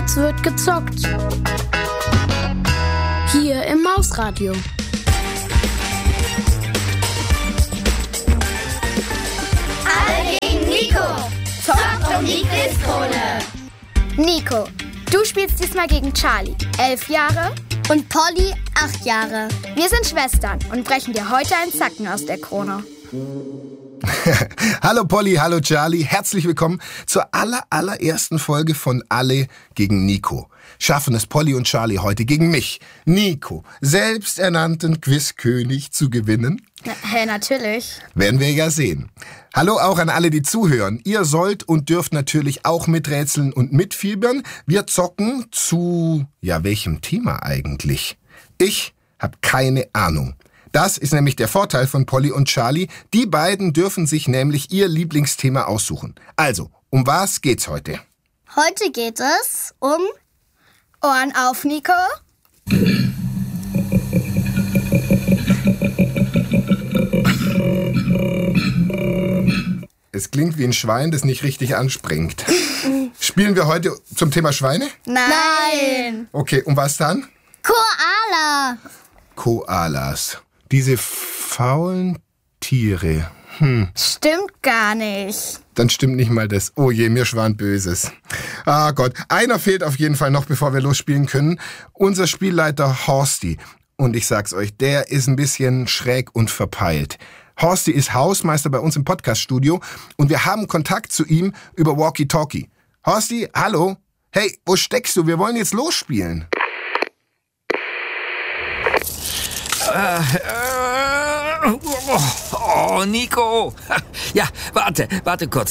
Jetzt wird gezockt. Hier im Mausradio. Alle gegen Nico. Zockt um die Quizkrone. Nico, du spielst diesmal gegen Charlie, 11 Jahre. Und Polly, 8 Jahre. Wir sind Schwestern und brechen dir heute einen Zacken aus der Krone. Hallo Polly, hallo Charlie, herzlich willkommen zur allerersten Folge von Alle gegen Nico. Schaffen es Polly und Charlie heute gegen mich, Nico, selbsternannten Quizkönig, zu gewinnen? Natürlich. Werden wir ja sehen. Hallo auch an alle, die zuhören. Ihr sollt und dürft natürlich auch miträtseln und mitfiebern. Wir zocken zu, welchem Thema eigentlich? Ich habe keine Ahnung. Das ist nämlich der Vorteil von Polly und Charlie. Die beiden dürfen sich nämlich ihr Lieblingsthema aussuchen. Also, um was geht's heute? Heute geht es um Ohren auf, Nico. Es klingt wie ein Schwein, das nicht richtig anspringt. Spielen wir heute zum Thema Schweine? Nein. Okay, um was dann? Koala. Koalas. Diese faulen Tiere. Stimmt gar nicht. Dann stimmt nicht mal das. Oh je, mir schwant Böses. Ah Gott, einer fehlt auf jeden Fall noch, bevor wir losspielen können. Unser Spielleiter Horsti. Und ich sag's euch, der ist ein bisschen schräg und verpeilt. Horsti ist Hausmeister bei uns im Podcaststudio und wir haben Kontakt zu ihm über Walkie-Talkie. Horsti, hallo? Hey, wo steckst du? Wir wollen jetzt losspielen. Oh, Nico. Ja, warte kurz.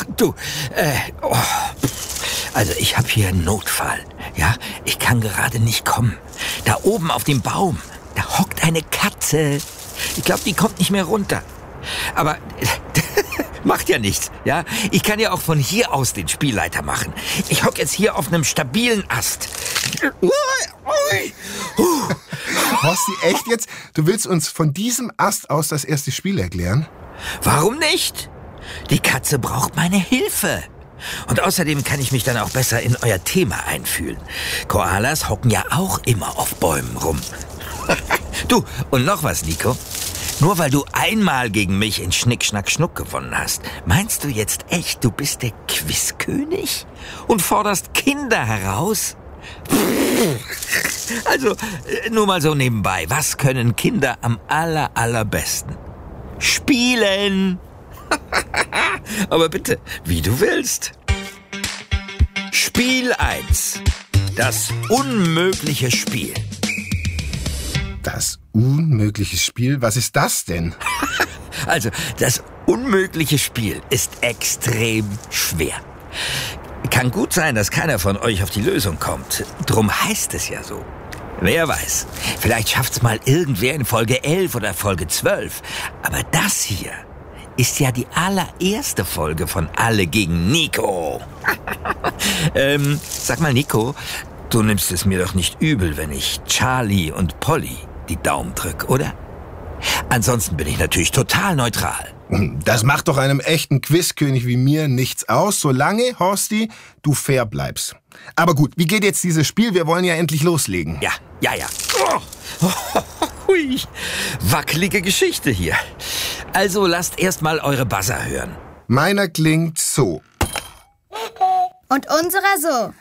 Also ich habe hier einen Notfall. Ja, ich kann gerade nicht kommen. Da oben auf dem Baum, da hockt eine Katze. Ich glaube, die kommt nicht mehr runter. Aber macht ja nichts, ja? Ich kann ja auch von hier aus den Spielleiter machen. Ich hock jetzt hier auf einem stabilen Ast. Horsti, echt jetzt? Du willst uns von diesem Ast aus das erste Spiel erklären? Warum nicht? Die Katze braucht meine Hilfe. Und außerdem kann ich mich dann auch besser in euer Thema einfühlen. Koalas hocken ja auch immer auf Bäumen rum. Du, und noch was, Nico. Nur weil du einmal gegen mich in Schnick, Schnack, Schnuck gewonnen hast, meinst du jetzt echt, du bist der Quizkönig? Und forderst Kinder heraus? Also, nur mal so nebenbei. Was können Kinder am allerbesten? Spielen! Aber bitte, wie du willst. Spiel 1. Das unmögliche Spiel. Das unmögliche Spiel? Was ist das denn? Also, das unmögliche Spiel ist extrem schwer. Kann gut sein, dass keiner von euch auf die Lösung kommt. Drum heißt es ja so. Wer weiß, vielleicht schafft's mal irgendwer in Folge 11 oder Folge 12. Aber das hier ist ja die allererste Folge von Alle gegen Nico. Sag mal, Nico, du nimmst es mir doch nicht übel, wenn ich Charlie und Polly die Daumen drück, oder? Ansonsten bin ich natürlich total neutral. Das macht doch einem echten Quizkönig wie mir nichts aus, solange, Horsti, du fair bleibst. Aber gut, wie geht jetzt dieses Spiel? Wir wollen ja endlich loslegen. Ja. Hui, wackelige Geschichte hier. Also lasst erst mal eure Buzzer hören. Meiner klingt so. Und unserer so.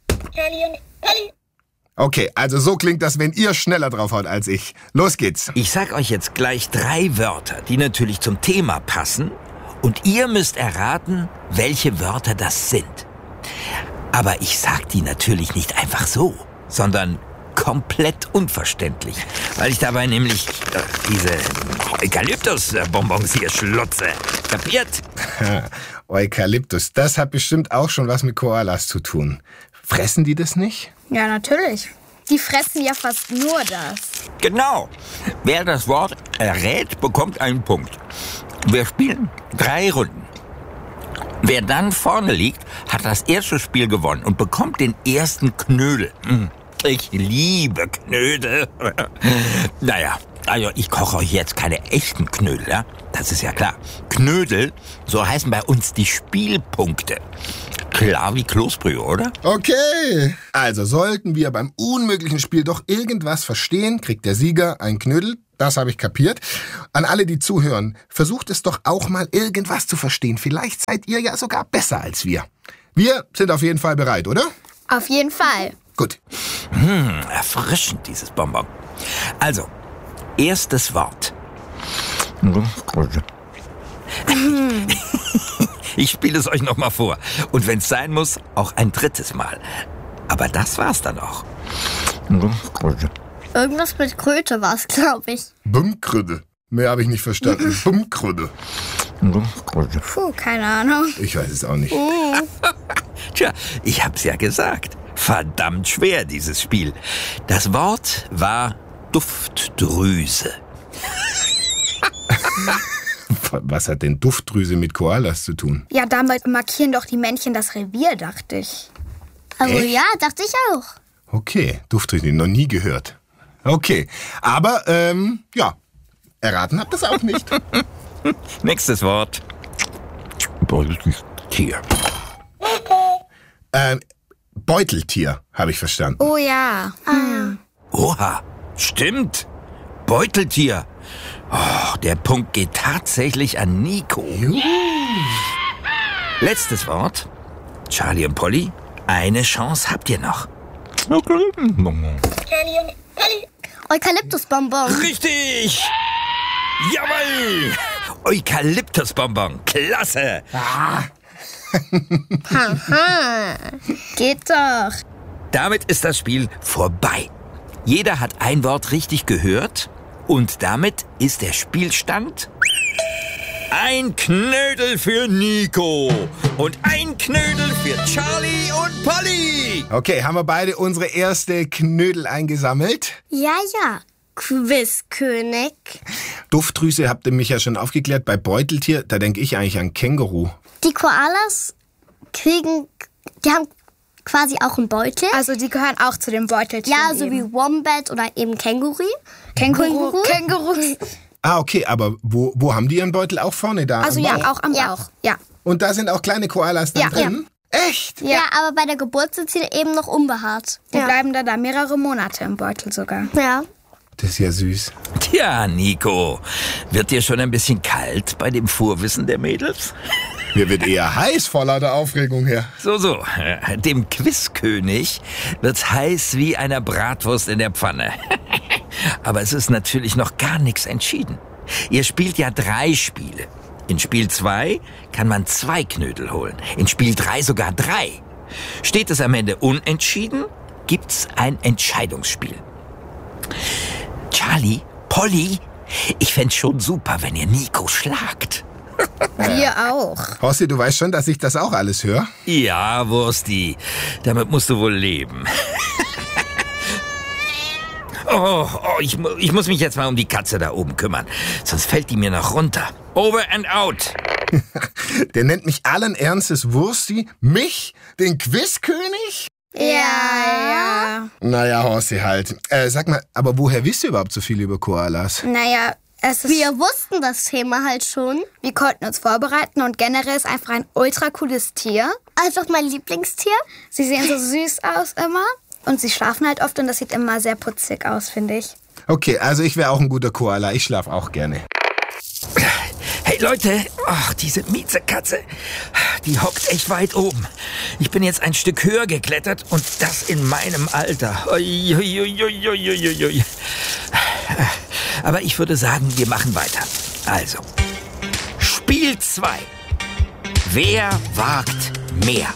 Okay, also so klingt das, wenn ihr schneller draufhaut als ich. Los geht's. Ich sag euch jetzt gleich 3 Wörter, die natürlich zum Thema passen. Und ihr müsst erraten, welche Wörter das sind. Aber ich sag die natürlich nicht einfach so, sondern komplett unverständlich. Weil ich dabei nämlich diese Eukalyptusbonbons hier schlutze. Kapiert? Eukalyptus, das hat bestimmt auch schon was mit Koalas zu tun. Fressen die das nicht? Ja, natürlich. Die fressen ja fast nur das. Genau. Wer das Wort errät, bekommt einen Punkt. Wir spielen 3 Runden. Wer dann vorne liegt, hat das erste Spiel gewonnen und bekommt den ersten Knödel. Ich liebe Knödel. Naja, also ich koche euch jetzt keine echten Knödel, ja? Das ist ja klar. Knödel, so heißen bei uns die Spielpunkte. Klar wie Kloßbrühe, oder? Okay. Also sollten wir beim unmöglichen Spiel doch irgendwas verstehen, kriegt der Sieger einen Knödel. Das habe ich kapiert. An alle, die zuhören, versucht es doch auch mal irgendwas zu verstehen. Vielleicht seid ihr ja sogar besser als wir. Wir sind auf jeden Fall bereit, oder? Auf jeden Fall. Gut. Erfrischend, dieses Bonbon. Also, erstes Wort. Ich spiele es euch noch mal vor. Und wenn es sein muss, auch ein drittes Mal. Aber das war's dann auch. Irgendwas mit Kröte war es, glaube ich. Bumkrüde. Mehr habe ich nicht verstanden. Bumkrüde. Puh, keine Ahnung. Ich weiß es auch nicht. Tja, ich hab's ja gesagt. Verdammt schwer, dieses Spiel. Das Wort war Duftdrüse. Was hat denn Duftdrüse mit Koalas zu tun? Ja, damit markieren doch die Männchen das Revier, dachte ich. Also Echt? ja, dachte ich auch. Okay, Duftdrüse, noch nie gehört. Okay, aber, ja, erraten habt ihr es auch nicht. Nächstes Wort. Beuteltier. Beuteltier, habe ich verstanden. Oh ja. Oha, stimmt. Beuteltier. Oh, der Punkt geht tatsächlich an Nico. Letztes Wort. Charlie und Polly, eine Chance habt ihr noch. Eukalyptusbonbon. Richtig! Jawohl! Eukalyptusbonbon, klasse! Geht doch. Damit ist das Spiel vorbei. Jeder hat ein Wort richtig gehört und damit ist der Spielstand ein Knödel für Nico und ein Knödel für Charlie und Polly. Okay, haben wir beide unsere erste Knödel eingesammelt? Ja. Quizkönig. Duftdrüse habt ihr mich ja schon aufgeklärt. Bei Beuteltier, da denke ich eigentlich an Känguru. Die Koalas die haben quasi auch einen Beutel. Also die gehören auch zu den Beuteltieren. Ja, so wie Wombat oder eben Känguru. Känguru. Ah, okay, aber wo haben die ihren Beutel? Auch vorne da? Also am ja, Bauch? auch am Ja. Bauch. Ja. Und da sind auch kleine Koalas dann drin? Echt? Ja, aber bei der Geburt sind sie eben noch unbehaart. Die bleiben da mehrere Monate im Beutel sogar. Ja. Das ist ja süß. Tja, Nico, wird dir schon ein bisschen kalt bei dem Vorwissen der Mädels? Mir wird eher heiß vor lauter Aufregung her. So, dem Quizkönig wird's heiß wie einer Bratwurst in der Pfanne. Aber es ist natürlich noch gar nichts entschieden. Ihr spielt ja 3 Spiele. In Spiel 2 kann man 2 Knödel holen. In Spiel 3 sogar 3. Steht es am Ende unentschieden, gibt's ein Entscheidungsspiel. Charlie, Polly, ich fänd's schon super, wenn ihr Nico schlagt. Wir auch. Horsti, du weißt schon, dass ich das auch alles höre? Ja, Wursti, damit musst du wohl leben. Ich muss mich jetzt mal um die Katze da oben kümmern, sonst fällt die mir noch runter. Over and out. Der nennt mich allen Ernstes Wursti? Mich? Den Quizkönig? Ja. Naja, Horsti halt. Sag mal, aber woher wisst ihr überhaupt so viel über Koalas? Naja, es ist... Wir wussten das Thema halt schon. Wir konnten uns vorbereiten und generell ist einfach ein ultra cooles Tier. Also mein Lieblingstier. Sie sehen so süß aus immer und sie schlafen halt oft und das sieht immer sehr putzig aus, finde ich. Okay, also ich wäre auch ein guter Koala. Ich schlaf auch gerne. Hey Leute, diese Miezekatze, die hockt echt weit oben. Ich bin jetzt ein Stück höher geklettert und das in meinem Alter. Uiuiuiuiui. Aber ich würde sagen, wir machen weiter. Also, Spiel 2. Wer wagt mehr?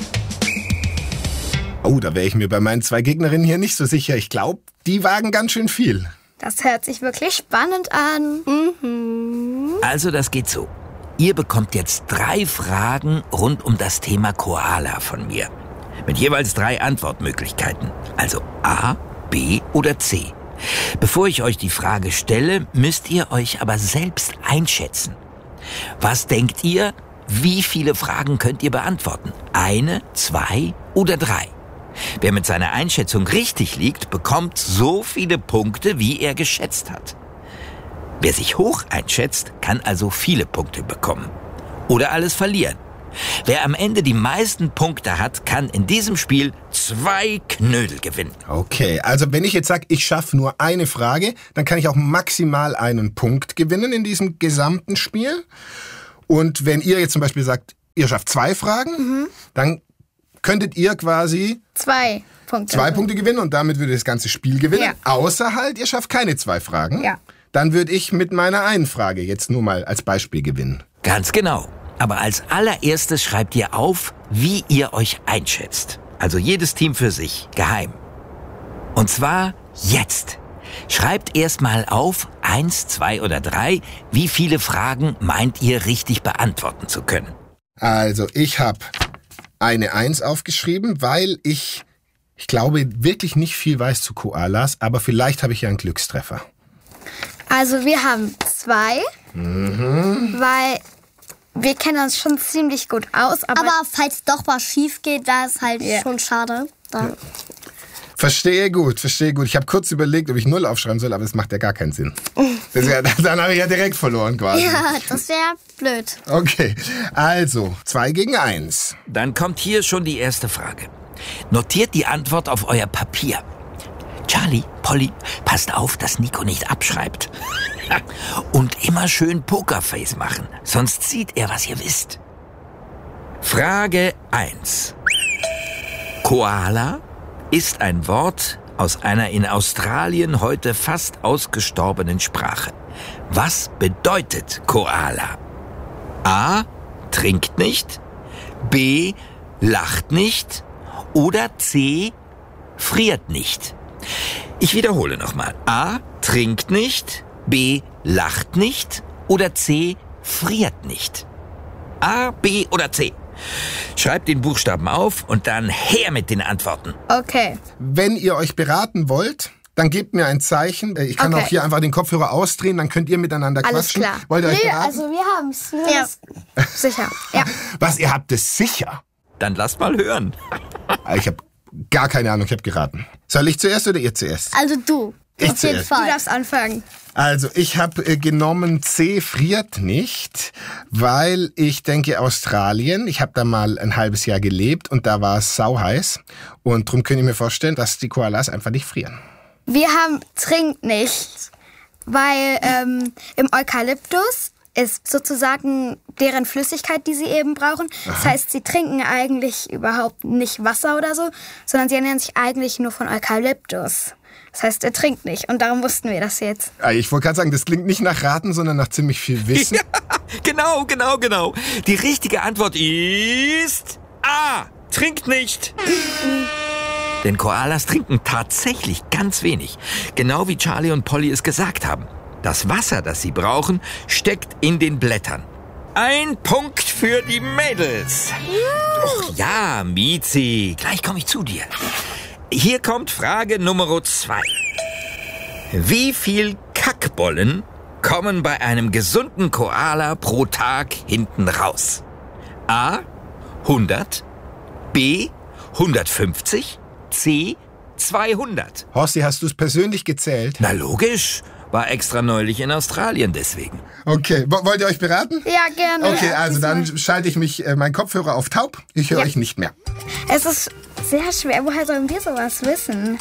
Oh, da wäre ich mir bei meinen 2 Gegnerinnen hier nicht so sicher. Ich glaube, die wagen ganz schön viel. Das hört sich wirklich spannend an. Also, das geht so. Ihr bekommt jetzt 3 Fragen rund um das Thema Koala von mir. Mit jeweils 3 Antwortmöglichkeiten. Also A, B oder C. Bevor ich euch die Frage stelle, müsst ihr euch aber selbst einschätzen. Was denkt ihr, wie viele Fragen könnt ihr beantworten? 1, 2 oder 3? Wer mit seiner Einschätzung richtig liegt, bekommt so viele Punkte, wie er geschätzt hat. Wer sich hoch einschätzt, kann also viele Punkte bekommen. Oder alles verlieren. Wer am Ende die meisten Punkte hat, kann in diesem Spiel 2 Knödel gewinnen. Okay, also wenn ich jetzt sage, ich schaffe nur eine Frage, dann kann ich auch maximal einen Punkt gewinnen in diesem gesamten Spiel. Und wenn ihr jetzt zum Beispiel sagt, ihr schafft 2 Fragen, dann könntet ihr quasi 2 Punkte. 2 Punkte gewinnen und damit würde das ganze Spiel gewinnen. Ja. Außer halt, ihr schafft keine 2 Fragen. Ja. Dann würde ich mit meiner einen Frage jetzt nur mal als Beispiel gewinnen. Ganz genau. Aber als allererstes schreibt ihr auf, wie ihr euch einschätzt. Also jedes Team für sich, geheim. Und zwar jetzt. Schreibt erst mal auf, 1, 2 oder 3, wie viele Fragen meint ihr richtig beantworten zu können. Also ich habe eine 1 aufgeschrieben, weil ich glaube wirklich nicht viel weiß zu Koalas, aber vielleicht habe ich ja einen Glückstreffer. Also wir haben 2, weil wir kennen uns schon ziemlich gut aus. Aber falls doch was schief geht, da ist halt schon schade. Da. Verstehe gut. Ich habe kurz überlegt, ob ich 0 aufschreiben soll, aber das macht ja gar keinen Sinn. Dann habe ich ja direkt verloren quasi. Ja, das wäre blöd. Okay, also 2 gegen 1. Dann kommt hier schon die erste Frage. Notiert die Antwort auf euer Papier. Charlie, Polly, passt auf, dass Nico nicht abschreibt. Und immer schön Pokerface machen, sonst sieht er, was ihr wisst. Frage 1. Koala ist ein Wort aus einer in Australien heute fast ausgestorbenen Sprache. Was bedeutet Koala? A. Trinkt nicht. B. Lacht nicht. Oder C. Friert nicht. Ich wiederhole nochmal. A. Trinkt nicht. B. Lacht nicht. Oder C. Friert nicht. A, B oder C. Schreibt den Buchstaben auf und dann her mit den Antworten. okay. Wenn ihr euch beraten wollt, dann gebt mir ein Zeichen. Ich kann Okay. auch hier einfach den Kopfhörer ausdrehen, dann könnt ihr miteinander Alles quatschen. klar. Wollt ihr euch Nee, beraten? also wir haben es. Ja. Sicher. Ja. Was, ihr habt es sicher? Dann lasst mal hören. Ich habe gar keine Ahnung, ich habe geraten. Soll ich zuerst oder ihr zuerst? Also du. Ich Auf jeden zuerst. Du Fall. darfst anfangen. Also ich habe genommen C friert nicht, weil ich denke Australien, ich habe da mal ein halbes Jahr gelebt und da war es sauheiß und darum könnte ich mir vorstellen, dass die Koalas einfach nicht frieren. Wir haben trinkt nicht, weil im Eukalyptus ist sozusagen deren Flüssigkeit, die sie eben brauchen. Das heißt, sie trinken eigentlich überhaupt nicht Wasser oder so, sondern sie ernähren sich eigentlich nur von Eukalyptus. Das heißt, er trinkt nicht und darum wussten wir das jetzt. Ich wollte gerade sagen, das klingt nicht nach Raten, sondern nach ziemlich viel Wissen. Genau. Die richtige Antwort ist A. Trinkt nicht. Denn Koalas trinken tatsächlich ganz wenig. Genau wie Charlie und Polly es gesagt haben. Das Wasser, das sie brauchen, steckt in den Blättern. 1 Punkt für die Mädels. Doch ja, Miezi, gleich komme ich zu dir. Hier kommt Frage Nummer 2. Wie viel Kackbollen kommen bei einem gesunden Koala pro Tag hinten raus? A. 100. B. 150. C. 200. Horsti, hast du es persönlich gezählt? Na logisch. War extra neulich in Australien deswegen. Okay, wollt ihr euch beraten? Ja, gerne. Okay, also dann schalte ich meinen Kopfhörer auf taub. Ich höre euch nicht mehr. Es ist sehr schwer. Woher sollen wir sowas wissen?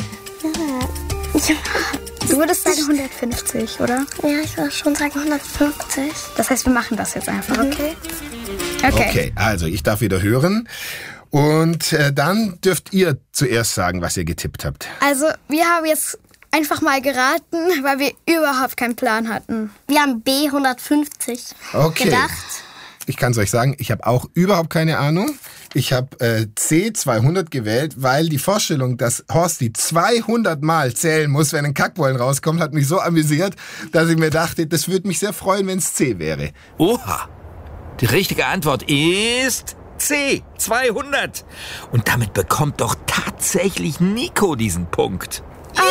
Du würdest sagen 150, oder? Ja, ich würde schon sagen 150. Das heißt, wir machen das jetzt einfach, okay? Okay, also ich darf wieder hören. Und dann dürft ihr zuerst sagen, was ihr getippt habt. Also, wir haben jetzt einfach mal geraten, weil wir überhaupt keinen Plan hatten. Wir haben B 150 Okay. gedacht. Ich kann es euch sagen, ich habe auch überhaupt keine Ahnung. Ich habe C 200 gewählt, weil die Vorstellung, dass Horsti 200 Mal zählen muss, wenn ein Kackbollen rauskommt, hat mich so amüsiert, dass ich mir dachte, das würde mich sehr freuen, wenn es C wäre. Oha. Die richtige Antwort ist C. 200. Und damit bekommt doch tatsächlich Nico diesen Punkt.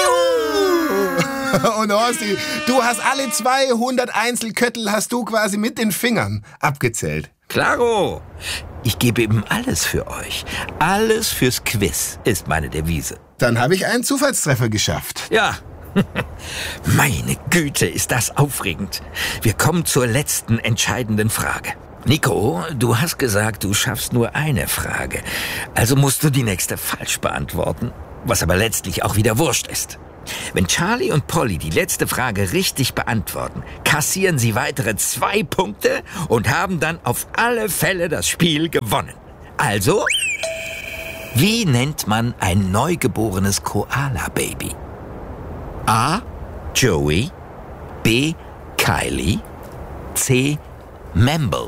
Und Horsti, du hast alle 200 Einzelköttel hast du quasi mit den Fingern abgezählt. Klaro. Ich gebe eben alles für euch. Alles fürs Quiz ist meine Devise. Dann habe ich einen Zufallstreffer geschafft. Ja. Meine Güte, ist das aufregend. Wir kommen zur letzten entscheidenden Frage. Nico, du hast gesagt, du schaffst nur eine Frage. Also musst du die nächste falsch beantworten, was aber letztlich auch wieder wurscht ist. Wenn Charlie und Polly die letzte Frage richtig beantworten, kassieren sie weitere 2 Punkte und haben dann auf alle Fälle das Spiel gewonnen. Also, wie nennt man ein neugeborenes Koala-Baby? A. Joey, B. Kylie, C. Mamble.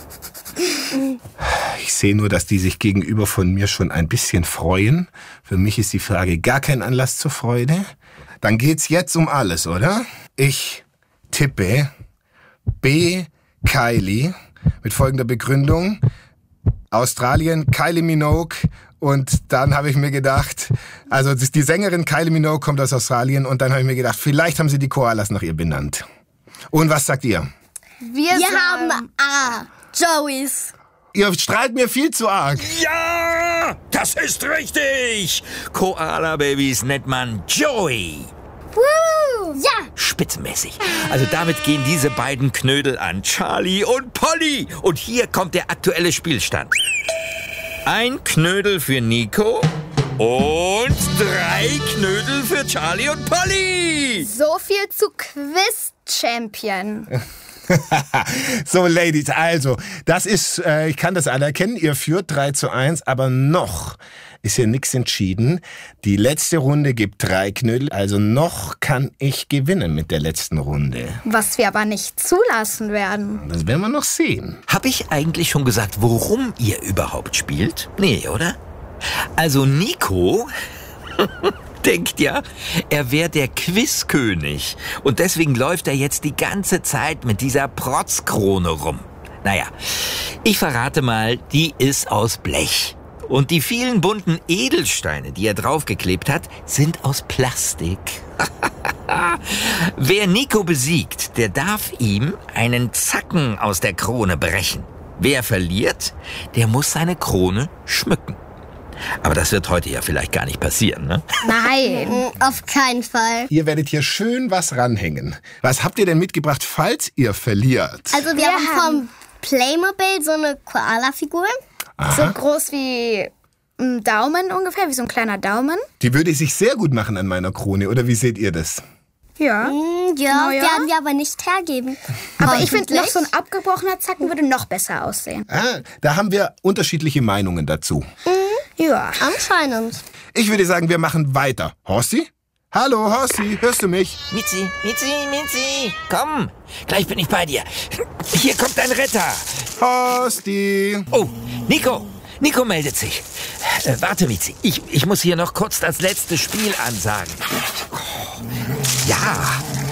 Ich sehe nur, dass die sich gegenüber von mir schon ein bisschen freuen. Für mich ist die Frage gar kein Anlass zur Freude. Dann geht's jetzt um alles, oder? Ich tippe B. Kylie mit folgender Begründung. Australien, Kylie Minogue. Und dann habe ich mir gedacht, also die Sängerin Kylie Minogue kommt aus Australien. Und dann habe ich mir gedacht, vielleicht haben sie die Koalas nach ihr benannt. Und was sagt ihr? Wir haben A. Joeys. Ihr strahlt mir viel zu arg. Ja, das ist richtig. Koala-Babys nennt man Joey. Ja. Spitzenmäßig. Also damit gehen diese beiden Knödel an Charlie und Polly. Und hier kommt der aktuelle Spielstand. 1 Knödel für Nico und 3 Knödel für Charlie und Polly. So viel zu Quiz-Champion. So, Ladies, also, das ist, ich kann das anerkennen, ihr führt 3:1, aber noch ist hier nichts entschieden. Die letzte Runde gibt 3 Knödel, also noch kann ich gewinnen mit der letzten Runde. Was wir aber nicht zulassen werden. Das werden wir noch sehen. Hab ich eigentlich schon gesagt, worum ihr überhaupt spielt? Nee, oder? Also Nico denkt ja, er wäre der Quizkönig. Und deswegen läuft er jetzt die ganze Zeit mit dieser Protzkrone rum. Naja, ich verrate mal, die ist aus Blech. Und die vielen bunten Edelsteine, die er draufgeklebt hat, sind aus Plastik. Wer Nico besiegt, der darf ihm einen Zacken aus der Krone brechen. Wer verliert, der muss seine Krone schmücken. Aber das wird heute ja vielleicht gar nicht passieren, ne? Nein. Auf keinen Fall. Ihr werdet hier schön was ranhängen. Was habt ihr denn mitgebracht, falls ihr verliert? Also wir haben vom Playmobil so eine Koala-Figur. So groß wie ein Daumen ungefähr, wie so ein kleiner Daumen. Die würde sich sehr gut machen an meiner Krone, oder wie seht ihr das? Ja. Ja, ja. werden wir aber nicht hergeben. Aber ich finde, noch so ein abgebrochener Zacken würde noch besser aussehen. Da haben wir unterschiedliche Meinungen dazu. Ja. Anscheinend. Ich würde sagen, wir machen weiter. Horsti? Hallo, Horsti, hörst du mich? Mitzi, komm, gleich bin ich bei dir. Hier kommt dein Retter. Horsti. Oh, Nico meldet sich. Warte, Mitzi, ich muss hier noch kurz das letzte Spiel ansagen. Ja.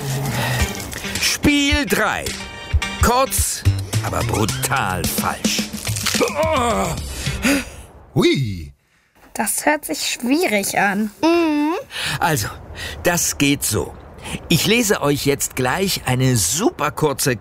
Spiel 3. Kurz, aber brutal falsch. Oh. Hui. Das hört sich schwierig an. Also, das geht so. Ich lese euch jetzt gleich eine super kurze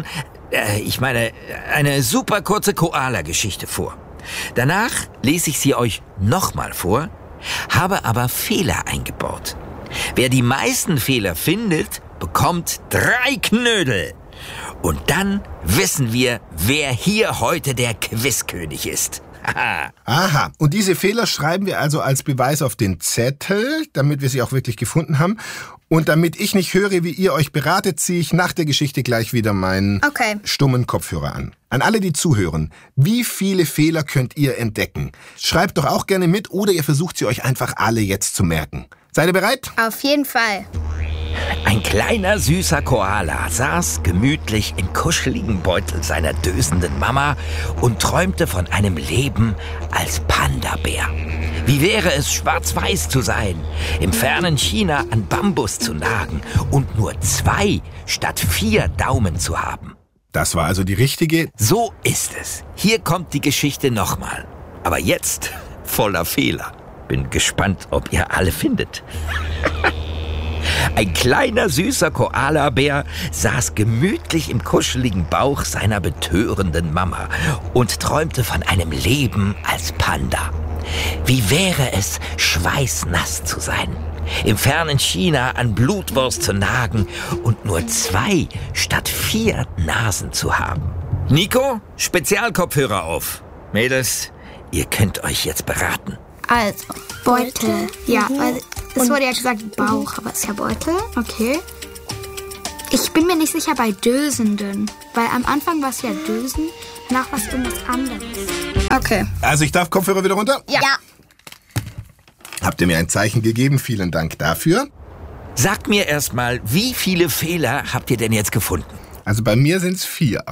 eine super kurze Koala-Geschichte vor. Danach lese ich sie euch nochmal vor, habe aber Fehler eingebaut. Wer die meisten Fehler findet, bekommt 3 Knödel. Und dann wissen wir, wer hier heute der Quizkönig ist. Aha, und diese Fehler schreiben wir also als Beweis auf den Zettel, damit wir sie auch wirklich gefunden haben. Und damit ich nicht höre, wie ihr euch beratet, ziehe ich nach der Geschichte gleich wieder meinen stummen Kopfhörer an. An alle, die zuhören, wie viele Fehler könnt ihr entdecken? Schreibt doch auch gerne mit oder ihr versucht sie euch einfach alle jetzt zu merken. Seid ihr bereit? Auf jeden Fall. Ein kleiner, süßer Koala saß gemütlich im kuscheligen Beutel seiner dösenden Mama und träumte von einem Leben als Panda-Bär. Wie wäre es, schwarz-weiß zu sein, im fernen China an Bambus zu nagen und nur 2 statt 4 Daumen zu haben? Das war also die richtige. So ist es. Hier kommt die Geschichte nochmal. Aber jetzt voller Fehler. Bin gespannt, ob ihr alle findet. Ein kleiner, süßer Koalabär saß gemütlich im kuscheligen Bauch seiner betörenden Mama und träumte von einem Leben als Panda. Wie wäre es, schweißnass zu sein, im fernen China an Blutwurst zu nagen und nur 2 statt 4 Nasen zu haben? Nico, Spezialkopfhörer auf. Mädels, ihr könnt euch jetzt beraten. Also, Beutel. Ja, also, es wurde ja gesagt Bauch, aber es ist ja Beutel. Okay. Ich bin mir nicht sicher bei Dösenden, weil am Anfang war es ja Dösen, danach war es irgendwas anderes. Okay. Also ich darf Kopfhörer wieder runter? Ja. Habt ihr mir ein Zeichen gegeben? Vielen Dank dafür. Sagt mir erstmal, wie viele Fehler habt ihr denn jetzt gefunden? Also bei mir sind es 4.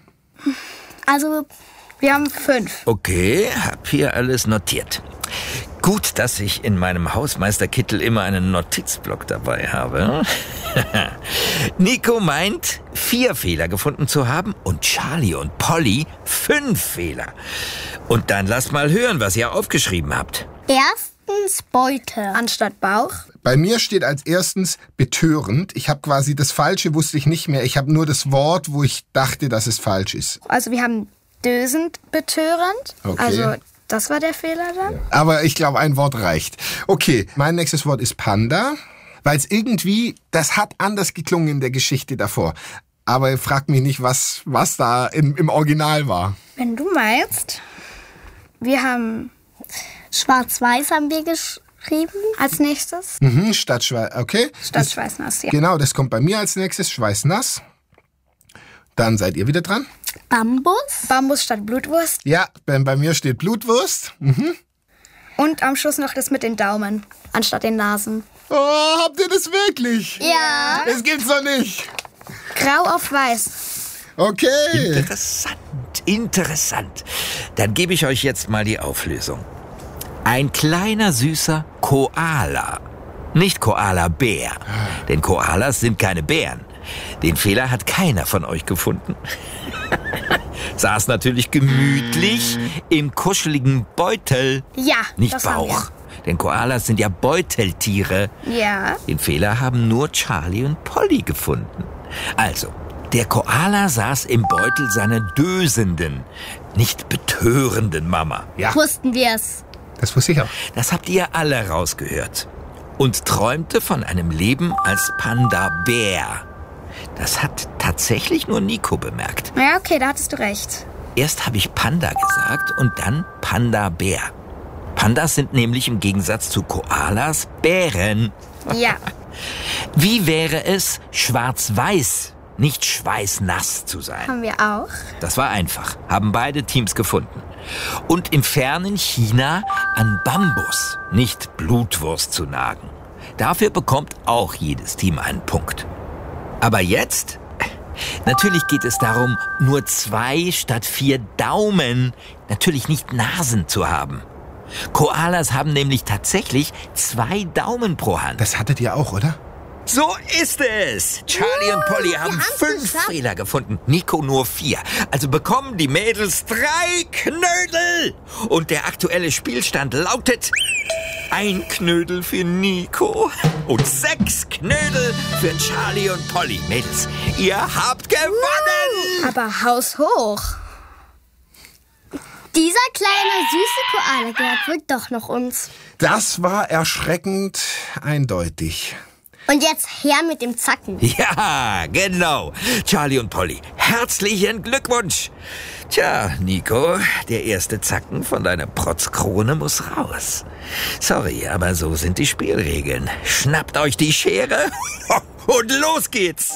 Also, Wir haben 5. Okay, hab hier alles notiert. Gut, dass ich in meinem Hausmeisterkittel immer einen Notizblock dabei habe. Nico meint, 4 Fehler gefunden zu haben und Charlie und Polly 5 Fehler. Und dann lasst mal hören, was ihr aufgeschrieben habt. erstens Beutel. Anstatt Bauch. Bei mir steht als erstens betörend. Ich habe quasi das Falsche, wusste ich nicht mehr. Ich habe nur das Wort, wo ich dachte, dass es falsch ist. Also wir haben dösend betörend. Okay. Also das war der Fehler dann. Aber ich glaube, ein Wort reicht. Okay, mein nächstes Wort ist Panda, weil es irgendwie, das hat anders geklungen in der Geschichte davor. Aber fragt mich nicht, was da im Original war. Wenn du meinst, wir haben Schwarz-Weiß haben wir geschrieben. als nächstes Statt Schweiß, okay. statt Schweißnass, ja. Genau, das kommt bei mir als nächstes, Schweißnass. Dann seid ihr wieder dran. Bambus. Bambus statt Blutwurst. Ja, bei mir steht Blutwurst. Und am Schluss noch das mit den Daumen anstatt den Nasen. Oh, habt ihr das wirklich? Ja. Das gibt's doch nicht. Grau auf weiß. Okay. Interessant. Dann gebe ich euch jetzt mal die Auflösung. Ein kleiner, süßer Koala. Nicht Koala-Bär. Denn Koalas sind keine Bären. Den Fehler hat keiner von euch gefunden. Saß natürlich gemütlich im kuscheligen Beutel. Ja, Nicht das haben Bauch. Denn Koalas sind ja Beuteltiere. wir. Ja. Den Fehler haben nur Charlie und Polly gefunden. Also, der Koala saß im Beutel seiner dösenden, nicht betörenden Mama. Ja, Wussten wir es. das wusste ich auch. Das habt ihr alle rausgehört. Und träumte von einem Leben als Panda-Bär. Das hat tatsächlich nur Nico bemerkt. Ja, okay, da hattest du recht. Erst habe ich Panda gesagt und dann Panda-Bär. Pandas sind nämlich im Gegensatz zu Koalas Bären. Ja. Wie wäre es, schwarz-weiß, nicht schweißnass zu sein? Haben wir auch. Das war einfach, haben beide Teams gefunden. Und im fernen China an Bambus, nicht Blutwurst zu nagen. Dafür bekommt auch jedes Team einen Punkt. Aber jetzt? Natürlich geht es darum, nur 2 statt 4 Daumen, natürlich nicht Nasen zu haben. Koalas haben nämlich tatsächlich 2 Daumen pro Hand. Das hattet ihr auch, oder? So ist es. Charlie und Polly haben 5 Fehler gefunden, Nico nur 4. Also bekommen die Mädels 3 Knödel. Und der aktuelle Spielstand lautet: 1 Knödel für Nico und 6 Knödel für Charlie und Polly. Mädels, ihr habt gewonnen. Aber haushoch. Dieser kleine, süße Koala gehört wohl doch noch uns. Das war erschreckend eindeutig. Und jetzt her mit dem Zacken. Ja, genau. Charlie und Polly, herzlichen Glückwunsch. Tja, Nico, der erste Zacken von deiner Protzkrone muss raus. Sorry, aber so sind die Spielregeln. Schnappt euch die Schere und los geht's.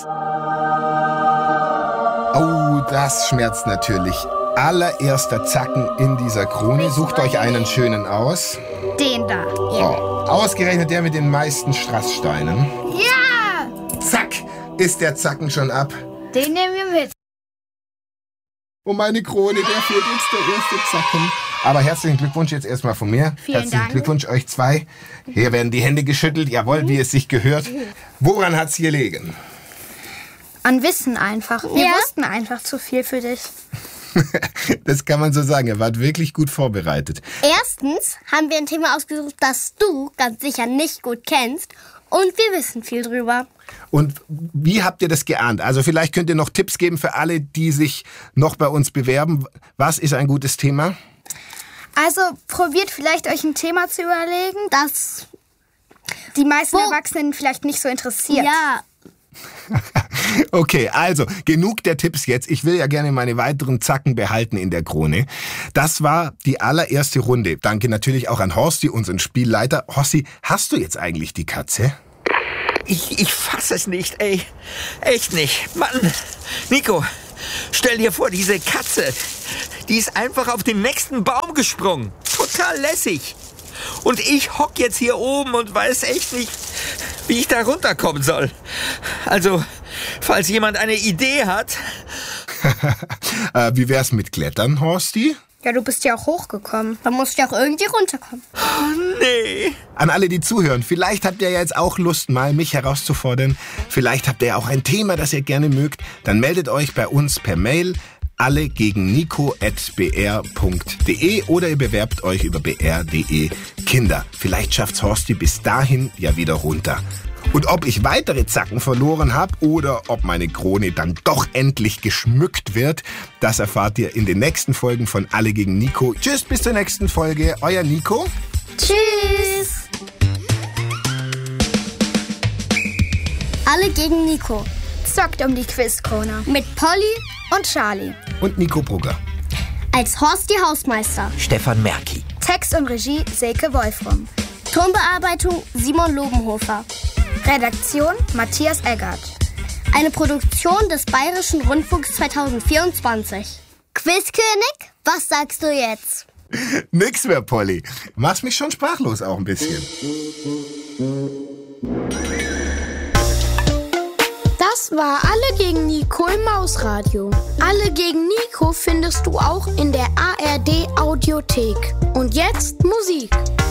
Oh, das schmerzt natürlich. Allererster Zacken in dieser Krone. Sucht euch einen schönen aus. Den da. Oh, ausgerechnet der mit den meisten Strasssteinen. Ja! Zack, ist der Zacken schon ab. Den nehmen wir mit. Und meine Krone, der fehlt jetzt der erste Zacken. Aber herzlichen Glückwunsch jetzt erstmal von mir. Vielen herzlichen Dank. Glückwunsch euch 2. Hier werden die Hände geschüttelt. Jawohl, wie es sich gehört. Woran hat's gelegen? An Wissen einfach. Wir Ja. wussten einfach zu viel für dich. Das kann man so sagen. Ihr wart wirklich gut vorbereitet. Erstens haben wir ein Thema ausgesucht, das du ganz sicher nicht gut kennst. Und wir wissen viel drüber. Und wie habt ihr das geahnt? Also vielleicht könnt ihr noch Tipps geben für alle, die sich noch bei uns bewerben. Was ist ein gutes Thema? Also probiert vielleicht euch ein Thema zu überlegen, Das, die meisten Erwachsenen vielleicht nicht so interessiert. ja, Okay, also genug der Tipps jetzt. Ich will ja gerne meine weiteren Zacken behalten in der Krone. Das war die allererste Runde. Danke natürlich auch an Horsti, unseren Spielleiter. Horsti, hast du jetzt eigentlich die Katze? Ich fass es nicht, ey. Echt nicht. Mann, Nico, stell dir vor, diese Katze, die ist einfach auf den nächsten Baum gesprungen. Total lässig. Und ich hock jetzt hier oben und weiß echt nicht, wie ich da runterkommen soll. Also, falls jemand eine Idee hat. Wie wär's mit Klettern, Horsti? Ja, du bist ja auch hochgekommen. Da musst du ja auch irgendwie runterkommen. Oh, nee. An alle, die zuhören, vielleicht habt ihr ja jetzt auch Lust, mal mich herauszufordern. Vielleicht habt ihr ja auch ein Thema, das ihr gerne mögt. Dann meldet euch bei uns per Mail allegegennnico@br.de oder ihr bewerbt euch über br.de Kinder. Vielleicht schafft's Horsti bis dahin ja wieder runter. Und ob ich weitere Zacken verloren habe oder ob meine Krone dann doch endlich geschmückt wird, das erfahrt ihr in den nächsten Folgen von Alle gegen Nico. Tschüss, bis zur nächsten Folge. Euer Nico. Tschüss. Alle gegen Nico. Zockt um die Quizkrone. Mit Polly Und Charlie. Und Nico Brugger. als Horsti Hausmeister. Stefan Merki. Text und Regie Silke Wolfram. Tonbearbeitung Simon Lobenhofer. Redaktion Matthias Eggert. Eine Produktion des Bayerischen Rundfunks 2024. Quizkönig, was sagst du jetzt? Nix mehr, Polly. Machst mich schon sprachlos auch ein bisschen. Das war Alle gegen Nico im Mausradio. Alle gegen Nico findest du auch in der ARD Audiothek. Und jetzt Musik.